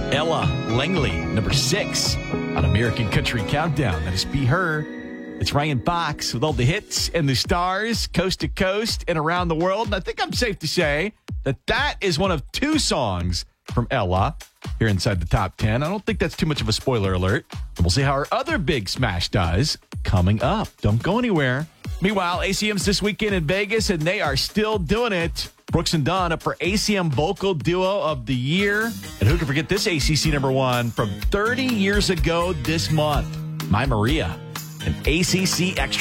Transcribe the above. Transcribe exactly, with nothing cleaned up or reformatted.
Ella Langley, number six on American Country Countdown. That is Be Her. It's Ryan Fox with all the hits and the stars, coast to coast and around the world. And I think I'm safe to say that that is one of two songs from Ella here inside the top ten. I don't think that's too much of a spoiler alert. And we'll see how her other big smash does coming up. Don't go anywhere. Meanwhile, A C M's this weekend in Vegas, and they are still doing it. Brooks and Dunn up for A C M Vocal Duo of the Year. And who can forget this A C C number one from thirty years ago this month? My Maria, an A C C extra.